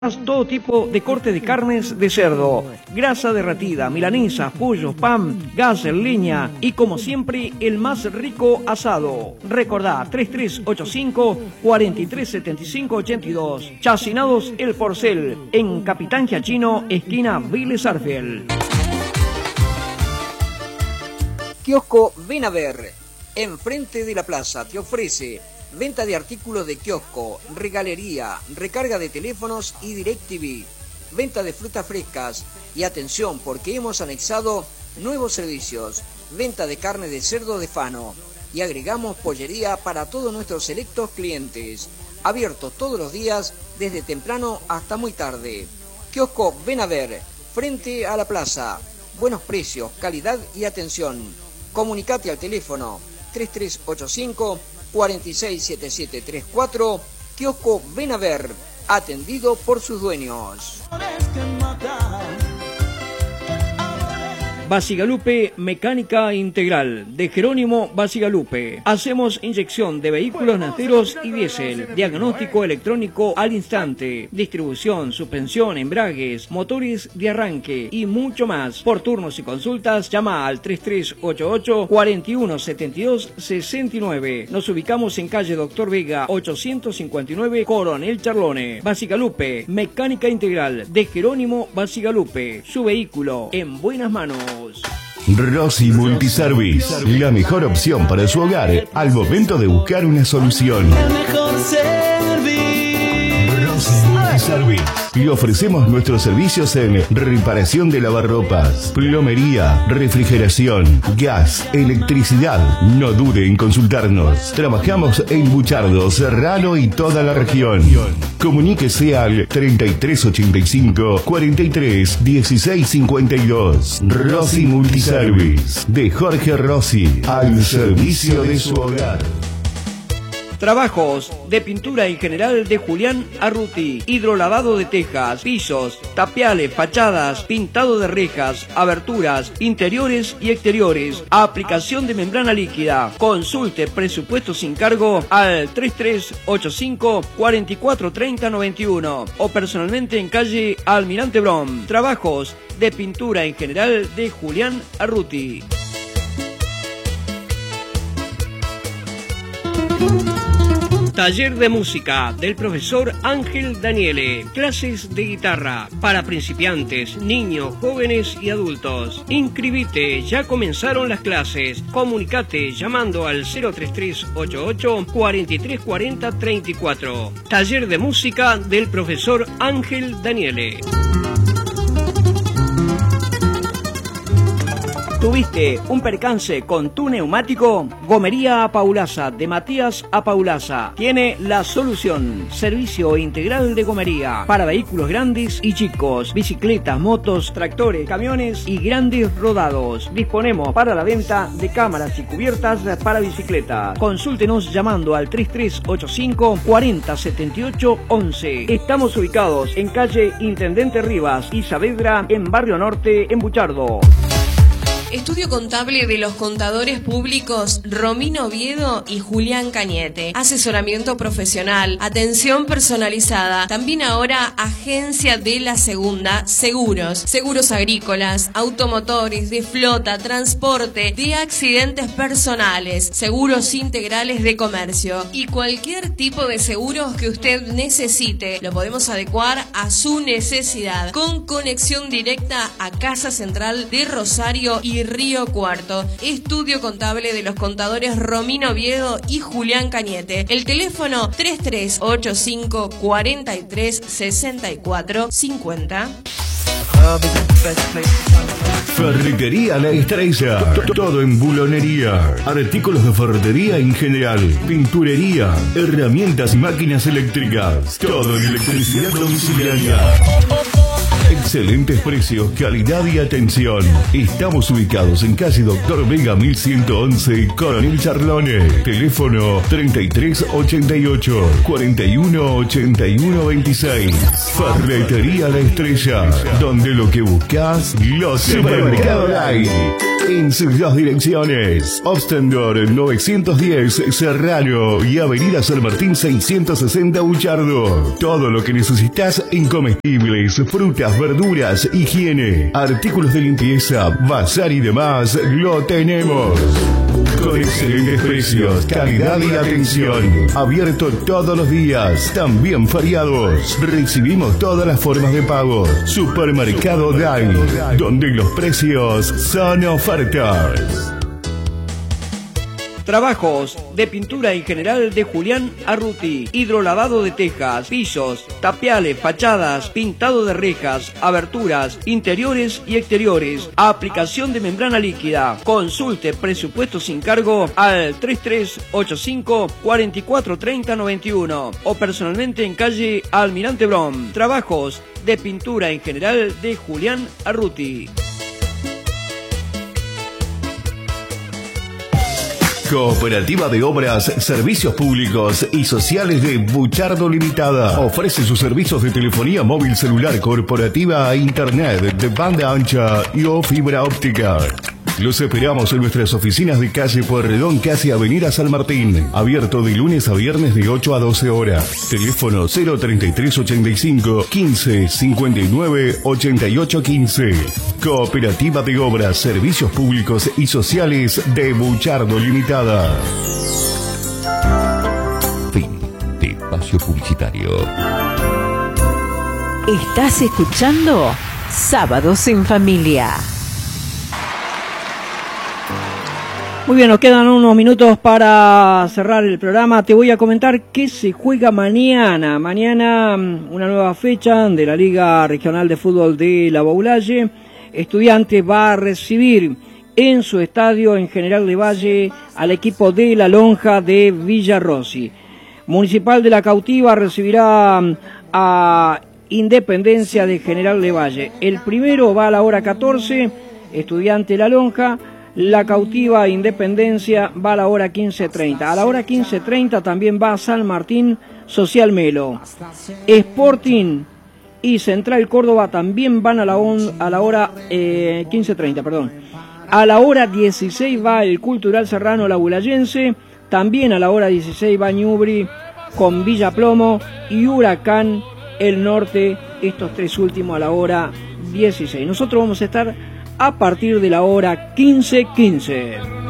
Todo tipo de corte de carnes de cerdo, grasa derretida, milanesas, pollos, pan, gas en leña y como siempre el más rico asado. Recordá 3385 4375 82. Chacinados El Porcel en Capitán Giachino, esquina Vélez Arfiel. Kiosco Ven a Ver, enfrente de la plaza, te ofrece venta de artículos de kiosco, regalería, recarga de teléfonos y DirecTV, venta de frutas frescas y atención porque hemos anexado nuevos servicios, venta de carne de cerdo de Fano y agregamos pollería para todos nuestros selectos clientes, abiertos todos los días desde temprano hasta muy tarde. Kiosco Ven a Ver, frente a la plaza, buenos precios, calidad y atención. Comunicate al teléfono 3385 467734, Kiosco Ven a Ver, atendido por sus dueños. Basigalupe Mecánica Integral, de Jerónimo Basigalupe. Hacemos inyección de vehículos naceros y diésel, diagnóstico electrónico al instante, distribución, suspensión, embragues, motores de arranque y mucho más. Por turnos y consultas, llama al 3388 4172 69. Nos ubicamos en calle Doctor Vega 859, Coronel Charlone. Basigalupe Mecánica Integral, de Jerónimo Basigalupe. Su vehículo en buenas manos. Rossi Multiservice, la mejor opción para su hogar al momento de buscar una solución. Rossi Multiservice. Le ofrecemos nuestros servicios en reparación de lavarropas, plomería, refrigeración, gas, electricidad. No dude en consultarnos. Trabajamos en Buchardo, Serrano y toda la región. Comuníquese al 3385 43 16 52. Rossi Multiservice, de Jorge Rossi, al servicio de su hogar. Trabajos de pintura en general de Julián Arruti, hidrolavado de tejas, pisos, tapiales, fachadas, pintado de rejas, aberturas, interiores y exteriores, aplicación de membrana líquida. Consulte presupuesto sin cargo al 3385 4430 91 o personalmente en calle Almirante Brom. Trabajos de pintura en general de Julián Arruti. Taller de música del profesor Ángel Daniele. Clases de guitarra para principiantes, niños, jóvenes y adultos. Inscribite, ya comenzaron las clases. Comunicate llamando al 03388 4340 34. Taller de música del profesor Ángel Daniele. ¿Tuviste un percance con tu neumático? Gomería Apaulaza, de Matías Apaulaza, tiene la solución. Servicio integral de gomería para vehículos grandes y chicos, bicicletas, motos, tractores, camiones y grandes rodados. Disponemos para la venta de cámaras y cubiertas para bicicletas. Consúltenos llamando al 3385 40 78 11. Estamos ubicados en calle Intendente Rivas y Saavedra, en Barrio Norte, en Buchardo. Estudio contable de los contadores públicos Romino Oviedo y Julián Cañete. Asesoramiento profesional, atención personalizada. También ahora agencia de la segunda, seguros. Seguros agrícolas, automotores, de flota, transporte, de accidentes personales, seguros integrales de comercio. Y cualquier tipo de seguros que usted necesite, lo podemos adecuar a su necesidad. Con conexión directa a Casa Central de Rosario y Río Cuarto. Estudio contable de los contadores Romino Oviedo y Julián Cañete. El teléfono 3385 43 64 50. Ferretería La Estrella. Todo en bulonería. Artículos de ferretería en general. Pinturería. Herramientas y máquinas eléctricas. Todo en electricidad domiciliaria. Excelentes precios, calidad y atención. Estamos ubicados en calle Doctor Vega 1111, Coronel Charlone. Teléfono 3388 4181 26. Ferretería La Estrella, donde lo que buscas lo Supermercado Lai. En sus dos direcciones, Ostendor 910 Serrano y Avenida San Martín 660 Buchardo. Todo lo que necesitas en comestibles, frutas, verduras, higiene, artículos de limpieza, bazar y demás, lo tenemos. Con excelentes precios, calidad y atención. Abierto todos los días, también feriados. Recibimos todas las formas de pago. Supermercado Dai, donde los precios son ofertas. Trabajos de pintura en general de Julián Arruti, hidrolavado de tejas, pisos, tapiales, fachadas, pintado de rejas, aberturas, interiores y exteriores, aplicación de membrana líquida. Consulte presupuesto sin cargo al 3385 4430 91 o personalmente en calle Almirante Brom. Trabajos de pintura en general de Julián Arruti. Cooperativa de Obras, Servicios Públicos y Sociales de Buchardo Limitada. Ofrece sus servicios de telefonía móvil celular corporativa e internet de banda ancha y o fibra óptica. Los esperamos en nuestras oficinas de calle Pueyrredón, casi Avenida San Martín. Abierto de lunes a viernes de 8 a 12 horas. Teléfono 03385 15 59 88 15. Cooperativa de Obras, Servicios Públicos y Sociales de Buchardo Limitada. Fin de espacio publicitario. Estás escuchando Sábados en Familia. Muy bien, nos quedan unos minutos para cerrar el programa. Te voy a comentar que se juega mañana. Mañana una nueva fecha de la Liga Regional de Fútbol de La Baulalle. Estudiantes va a recibir en su estadio en General de Valle al equipo de La Lonja de Villarrossi. Municipal de La Cautiva recibirá a Independencia de General de Valle. El primero va a la hora 14, Estudiante La Lonja. La Cautiva Independencia va a la hora 15:30. A la hora 15:30 también va San Martín Social Melo. Sporting y Central Córdoba también van a la hora 15:30, perdón. A la hora 16 va el Cultural Serrano La Bulayense. También a la hora 16 va Ñubri con Villa Plomo y Huracán El Norte. Estos tres últimos a la hora 16. Nosotros vamos a estar a partir de la hora 15:15.